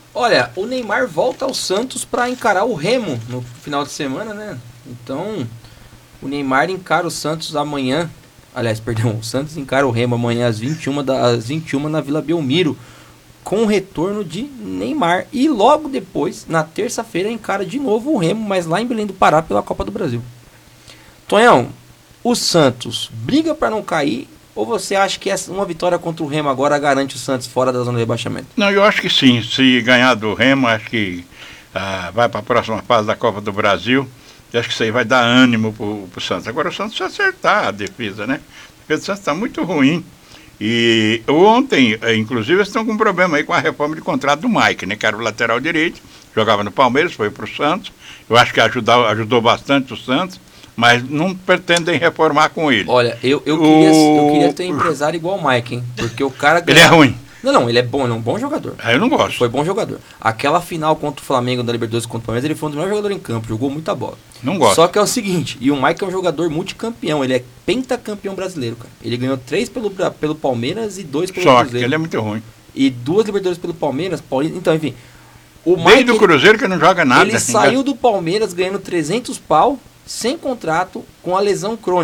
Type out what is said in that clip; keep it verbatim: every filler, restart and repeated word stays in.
Olha, o Neymar volta ao Santos para encarar o Remo no final de semana, né? Então, o Neymar encara o Santos amanhã. Aliás, perdão, o Santos encara o Remo amanhã às vinte e uma, da, às vinte e uma na Vila Belmiro, com o retorno de Neymar. E logo depois, na terça-feira, encara de novo o Remo, mas lá em Belém do Pará pela Copa do Brasil. Tonhão, o Santos briga para não cair, ou você acha que essa, uma vitória contra o Remo agora garante o Santos fora da zona de rebaixamento? Não, eu acho que sim. Se ganhar do Remo, acho que ah, vai para a próxima fase da Copa do Brasil. Eu acho que isso aí vai dar ânimo pro, pro Santos. Agora o Santos precisa acertar a defesa, né? A defesa do Santos está muito ruim. E ontem, inclusive, eles estão com um problema aí com a reforma de contrato do Mike, né? Que era o lateral direito, jogava no Palmeiras, foi pro Santos. Eu acho que ajudou, ajudou bastante o Santos, mas não pretendem reformar com ele. Olha, eu, eu, o... queria, eu queria ter um empresário igual o Mike, hein? Porque o cara... Ele é ruim. Não, não, ele é bom, ele é um bom jogador. Ah, eu não gosto. Foi bom jogador. Aquela final contra o Flamengo da Libertadores contra o Palmeiras, ele foi um dos melhores jogadores em campo, jogou muita bola. Não gosto. Só que é o seguinte, e o Mike é um jogador multicampeão, ele é pentacampeão brasileiro, cara. Ele ganhou três pelo, pelo Palmeiras e dois pelo Só Cruzeiro. Só que ele é muito ruim. E duas Libertadores pelo Palmeiras, Paulista, então, enfim. O Mike, desde o Cruzeiro que não joga nada. Ele saiu do Palmeiras ganhando trezentos pau, sem contrato, com a lesão crônica.